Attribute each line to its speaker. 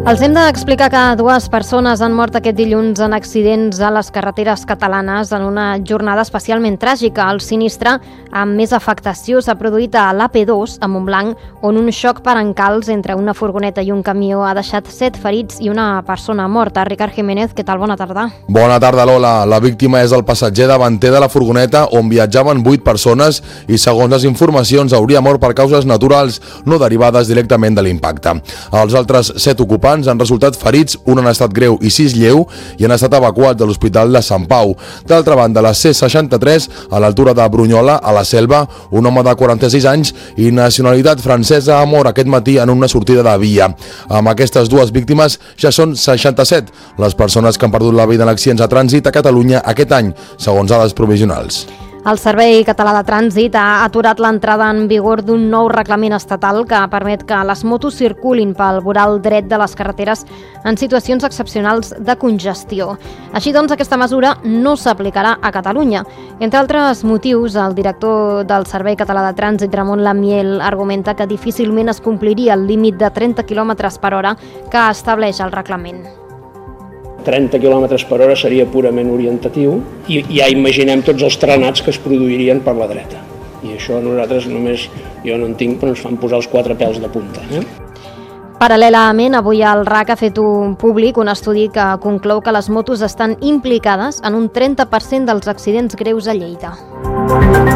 Speaker 1: Els hem d'explicar que 2 persones han mort aquest dilluns en accidents a les carreteres catalanes en una jornada especialment tràgica. El sinistre amb més afectació s'ha produït a l'AP2, a Montblanc, on un xoc per encalç entre una furgoneta i un camió ha deixat 7 ferits i una persona morta. Ricard Jiménez, què tal? Bona tarda.
Speaker 2: Bona tarda, Lola. La víctima és el passatger davanter de la furgoneta on viatjaven 8 persones i, segons les informacions, hauria mort per causes naturals, no derivades directament de l'impacte. Els altres 7 ocupants han resultat ferits, un en estat greu i 6 lleu, i han estat evacuats de l'Hospital de Sant Pau. D'altra banda, la C63, a l'altura de Brunyola, a la Selva, un home de 46 anys i nacionalitat francesa ha mort aquest matí en una sortida de via. Amb aquestes 2 víctimes ja són 67 les persones que han perdut la vida en accidents de trànsit a Catalunya aquest any, segons dades provisionals.
Speaker 1: El Servei Català de Trànsit ha aturat l'entrada en vigor d'un nou reglament estatal que permet que les motos circulin pel voral dret de les carreteres en situacions excepcionals de congestió. Així doncs, aquesta mesura no s'aplicarà a Catalunya. Entre altres motius, el director del Servei Català de Trànsit, Ramon Lamiel, argumenta que difícilment es compliria el límit de 30 km per hora que estableix el reglament.
Speaker 3: 30 km per hora seria purament orientatiu i ja imaginem tots els trenats que es produirien per la dreta. I això nosaltres només, jo no en tinc, però ens fan posar els 4 pèls de punta.
Speaker 1: Paral·lelament, avui el RAC ha fet públic un estudi que conclou que les motos estan implicades en un 30% dels accidents greus a Lleida.